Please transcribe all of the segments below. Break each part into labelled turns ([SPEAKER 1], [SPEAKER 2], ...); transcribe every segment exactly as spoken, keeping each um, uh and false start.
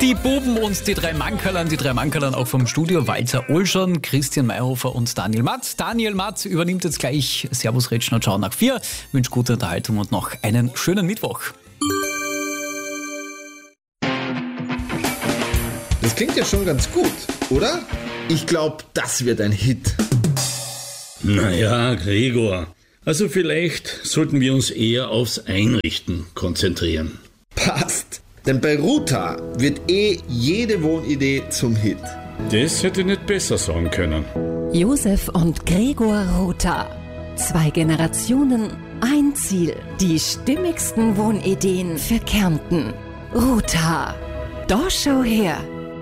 [SPEAKER 1] Die Buben und die drei Mankerlern, die drei Mankerlern auch vom Studio, Walter Olschon, Christian Mayhofer und Daniel Matt. Daniel Matt übernimmt jetzt gleich Servus Retschen und Schau nach vier. Wünsche gute Unterhaltung und noch einen schönen Mittwoch.
[SPEAKER 2] Das klingt ja schon ganz gut, oder? Ich glaube, das wird ein Hit.
[SPEAKER 3] Naja, Gregor, also vielleicht sollten wir uns eher aufs Einrichten konzentrieren.
[SPEAKER 2] Passt, denn bei Ruta wird eh jede Wohnidee zum Hit.
[SPEAKER 3] Das hätte ich nicht besser sagen können.
[SPEAKER 4] Josef und Gregor Ruta. Zwei Generationen, ein Ziel. Die stimmigsten Wohnideen für Kärnten. Ruta. Da schau her.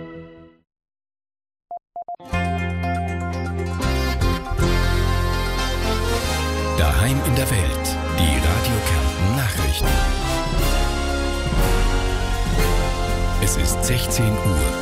[SPEAKER 5] Daheim in der Welt. Die Radio Kärnten Nachrichten. Es ist sechzehn Uhr.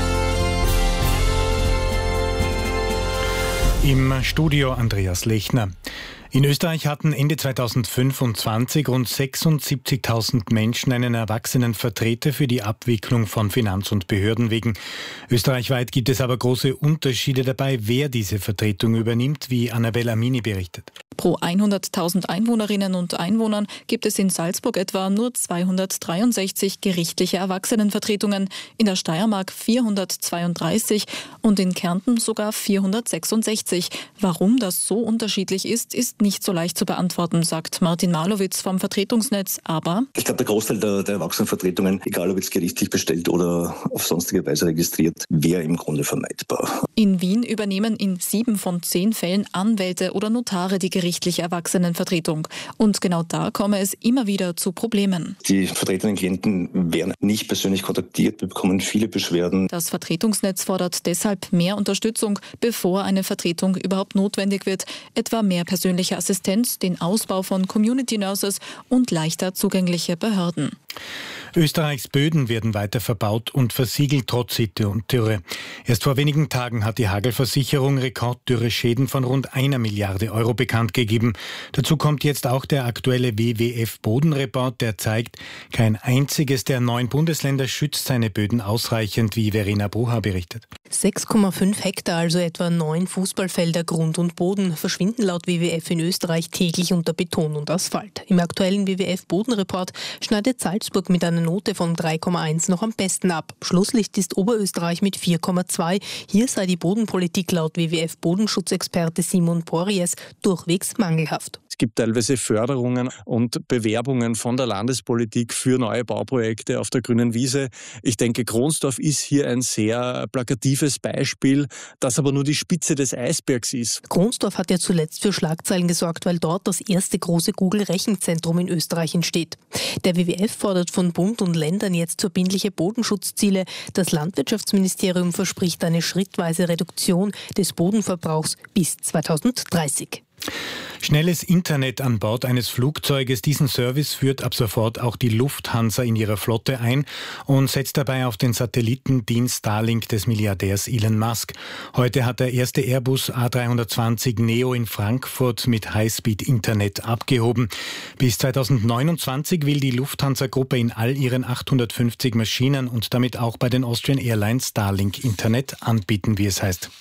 [SPEAKER 6] Im Studio Andreas Lechner. In Österreich hatten Ende zweitausendfünfundzwanzig rund sechsundsiebzigtausend Menschen einen Erwachsenenvertreter für die Abwicklung von Finanz- und Behördenwegen. Österreichweit gibt es aber große Unterschiede dabei, wer diese Vertretung übernimmt, wie Annabella Amini berichtet.
[SPEAKER 7] Pro hunderttausend Einwohnerinnen und Einwohnern gibt es in Salzburg etwa nur zweihundertdreiundsechzig gerichtliche Erwachsenenvertretungen, in der Steiermark vierhundertzweiunddreißig und in Kärnten sogar vierhundertsechsundsechzig. Warum das so unterschiedlich ist, ist nicht so leicht zu beantworten, sagt Martin Marlowitz vom Vertretungsnetz. Aber
[SPEAKER 8] ich glaube, der Großteil der, der Erwachsenenvertretungen, egal ob jetzt gerichtlich bestellt oder auf sonstige Weise registriert, wäre im Grunde vermeidbar.
[SPEAKER 7] In Wien übernehmen in sieben von zehn Fällen Anwälte oder Notare die gerichtliche Erwachsenenvertretung. Und genau da komme es immer wieder zu Problemen.
[SPEAKER 8] Die vertretenen Klienten werden nicht persönlich kontaktiert, wir bekommen viele Beschwerden.
[SPEAKER 7] Das Vertretungsnetz fordert deshalb mehr Unterstützung, bevor eine Vertretung überhaupt notwendig wird. Etwa mehr persönliche Assistenz, den Ausbau von Community Nurses und leichter zugängliche Behörden.
[SPEAKER 6] Österreichs Böden werden weiter verbaut und versiegelt trotz Hitte und Dürre. Erst vor wenigen Tagen hat die Hagelversicherung Rekorddürre-Schäden von rund einer Milliarde Euro bekannt gegeben. Dazu kommt jetzt auch der aktuelle W W F-Bodenreport, der zeigt, kein einziges der neun Bundesländer schützt seine Böden ausreichend, wie Verena Brucher berichtet.
[SPEAKER 9] sechs Komma fünf Hektar, also etwa neun Fußballfelder Grund und Boden, verschwinden laut W W F in Österreich täglich unter Beton und Asphalt. Im aktuellen W W F-Bodenreport schneidet Salzburg mit einer Note von drei Komma eins noch am besten ab. Schlusslicht ist Oberösterreich mit vier Komma zwei. Hier sei die Bodenpolitik laut W W F-Bodenschutzexperte Simon Porries durchwegs mangelhaft.
[SPEAKER 10] Es gibt teilweise Förderungen und Bewerbungen von der Landespolitik für neue Bauprojekte auf der grünen Wiese. Ich denke, Kronsdorf ist hier ein sehr plakatives Beispiel, das aber nur die Spitze des Eisbergs ist.
[SPEAKER 9] Kronsdorf hat ja zuletzt für Schlagzeilen gesorgt, weil dort das erste große Google-Rechenzentrum in Österreich entsteht. Der W W F fordert von Bund und Ländern jetzt verbindliche Bodenschutzziele. Das Landwirtschaftsministerium verspricht eine schrittweise Reduktion des Bodenverbrauchs bis zweitausenddreißig.
[SPEAKER 6] Schnelles Internet an Bord eines Flugzeuges. Diesen Service führt ab sofort auch die Lufthansa in ihrer Flotte ein und setzt dabei auf den Satellitendienst Starlink des Milliardärs Elon Musk. Heute hat der erste Airbus A dreihundertzwanzig Neo in Frankfurt mit Highspeed-Internet abgehoben. Bis zweitausendneunundzwanzig will die Lufthansa-Gruppe in all ihren achthundertfünfzig Maschinen und damit auch bei den Austrian Airlines Starlink-Internet anbieten, wie es heißt.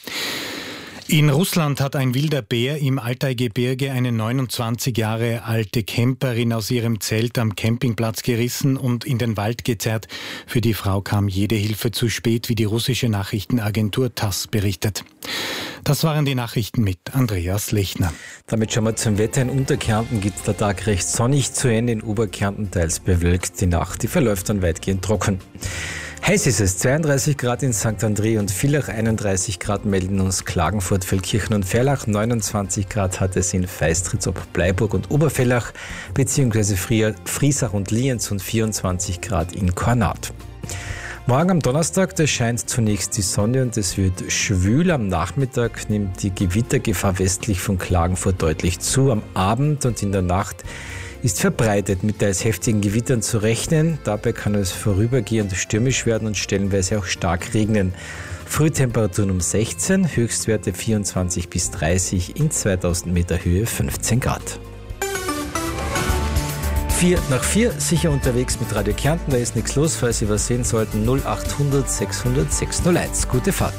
[SPEAKER 6] In Russland hat ein wilder Bär im Altaigebirge eine neunundzwanzig Jahre alte Camperin aus ihrem Zelt am Campingplatz gerissen und in den Wald gezerrt. Für die Frau kam jede Hilfe zu spät, wie die russische Nachrichtenagentur TASS berichtet. Das waren die Nachrichten mit Andreas Lechner.
[SPEAKER 11] Damit schauen wir zum Wetter. In Unterkärnten geht der Tag recht sonnig zu Ende, in Oberkärnten teils bewölkt. Die Nacht, die verläuft dann weitgehend trocken. Heiß ist es, zweiunddreißig Grad in Sankt André und Villach, einunddreißig Grad melden uns Klagenfurt, Feldkirchen und Ferlach, neunundzwanzig Grad hat es in Feistritz ob Bleiburg und Oberfellach, beziehungsweise Friesach und Lienz und vierundzwanzig Grad in Kornat. Morgen am Donnerstag, da scheint zunächst die Sonne und es wird schwül. Am Nachmittag nimmt die Gewittergefahr westlich von Klagenfurt deutlich zu. Am Abend und in der Nacht ist verbreitet mit teils heftigen Gewittern zu rechnen. Dabei kann es vorübergehend stürmisch werden und stellenweise auch stark regnen. Frühtemperaturen um sechzehn, Höchstwerte vierundzwanzig bis dreißig, in zweitausend Meter Höhe fünfzehn Grad. Vier nach vier, sicher unterwegs mit Radio Kärnten, da ist nichts los, falls Sie was sehen sollten, null acht hundert sechshundert sechshunderteins. Gute Fahrt.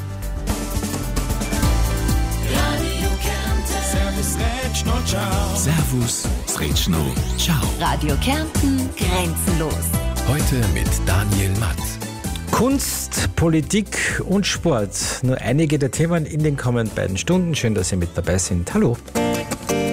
[SPEAKER 5] Servus, Sretschno, ciao.
[SPEAKER 4] Radio Kärnten, grenzenlos.
[SPEAKER 5] Heute mit Daniel Matt.
[SPEAKER 11] Kunst, Politik und Sport. Nur einige der Themen in den kommenden beiden Stunden. Schön, dass Sie mit dabei sind. Hallo.